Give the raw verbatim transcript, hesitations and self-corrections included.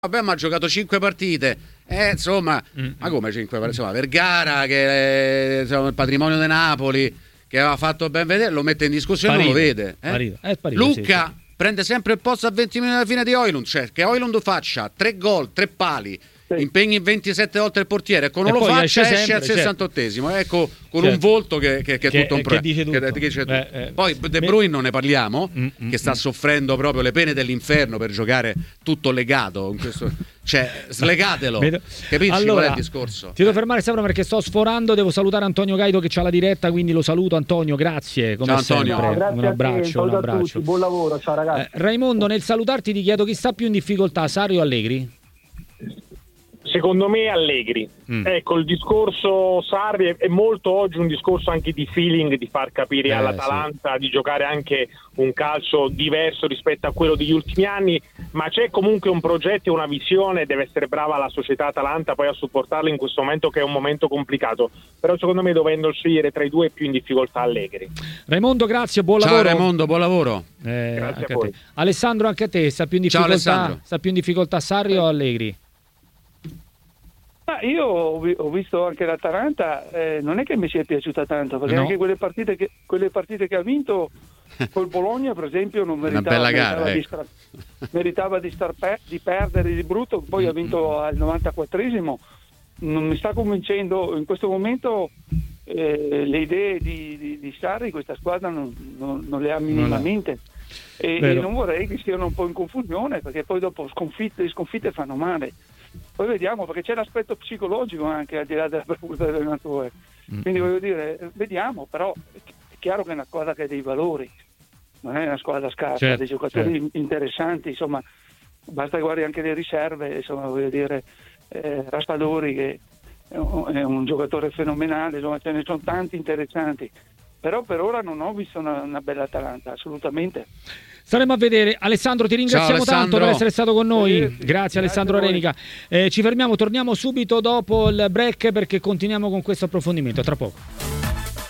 Vabbè, ma ha giocato cinque partite, eh, insomma, mm. ma come cinque partite? Insomma, Vergara, che è insomma, il patrimonio di Napoli, che aveva fatto ben vedere, lo mette in discussione, non lo vede. Eh? Parito. È parito, Lucca sì, sì. prende sempre il posto a venti minuti alla fine di Højlund, cioè che Højlund faccia tre gol, tre pali, sì. impegni ventisette volte il portiere, ecco, non e lo faccia, esce, esce al sessantottesimo, certo. ecco, con certo. un volto che, che, che è tutto un problema. Che dice tutto. Che, che dice tutto. Beh, eh, Poi De Bruyne non ne parliamo, mm, mm, che sta mm. soffrendo proprio le pene dell'inferno per giocare tutto legato, in questo, cioè slegatelo, capisci allora, qual è il discorso? Ti devo fermare sempre perché sto sforando, devo salutare Antonio Gaido che c'ha la diretta, quindi lo saluto. Antonio, grazie, come ciao, Antonio. sempre. No, grazie un abbraccio, a te, un abbraccio. Tutti, buon lavoro, ciao ragazzi. Eh, Raimondo, nel salutarti ti chiedo chi sta più in difficoltà, Sarri o Allegri? Secondo me Allegri. Mm. Ecco, il discorso Sarri è, è molto oggi un discorso anche di feeling, di far capire eh, all'Atalanta sì. di giocare anche un calcio diverso rispetto a quello degli ultimi anni, ma c'è comunque un progetto e una visione, deve essere brava la società Atalanta poi a supportarlo in questo momento che è un momento complicato, però secondo me dovendo scegliere tra i due è più in difficoltà Allegri. Raimondo, grazie, buon Ciao, lavoro. Ciao Raimondo, buon lavoro. Eh, grazie a a voi. Te. Alessandro, anche a te, sta più in difficoltà, Ciao, sta più in difficoltà Sarri o Allegri? Ah, io ho visto anche l'Atalanta, eh, non è che mi sia piaciuta tanto, perché no. anche quelle partite che, quelle partite che ha vinto col Bologna, per esempio, non meritava, gara, meritava, ecco. di, star, meritava di, star per, di perdere di brutto, poi mm-hmm. ha vinto al novantaquattresimo. Non mi sta convincendo in questo momento, eh, le idee di, di, di Sarri, questa squadra non, non, non le ha minimamente. E, e non vorrei che siano un po' in confusione, perché poi dopo sconfitte, sconfitte fanno male. Poi vediamo, perché c'è l'aspetto psicologico anche al di là della bravura dell'allenatore. Mm. Quindi voglio dire, vediamo, però è chiaro che è una squadra che ha dei valori, non è una squadra scarsa, certo, dei giocatori certo. interessanti, insomma, basta guardare anche le riserve, insomma, voglio dire, eh, Raspadori che è un, è un giocatore fenomenale, insomma, ce ne sono tanti interessanti. Però per ora non ho visto una, una bella Atalanta, assolutamente. Staremo a vedere. Alessandro, ti ringraziamo Ciao, tanto per essere stato con noi. Sì, sì. Grazie Alessandro Renica. Eh, ci fermiamo, torniamo subito dopo il break perché continuiamo con questo approfondimento. Tra poco.